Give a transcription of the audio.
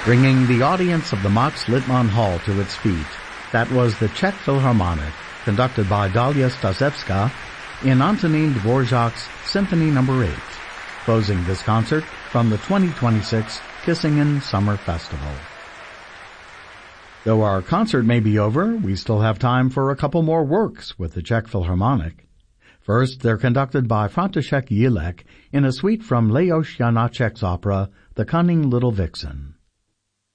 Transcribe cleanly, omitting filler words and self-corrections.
bringing the audience of the Max Littmann Hall to its feet. That was the Czech Philharmonic, conducted by Dalia Stasevska in Antonin Dvorak's Symphony No. 8, closing this concert from the 2026 Kissingen Summer Festival. Though our concert may be over, we still have time for a couple more works with the Czech Philharmonic. First, they're conducted by František Jílek in a suite from Leos Janáček's opera, The Cunning Little Vixen.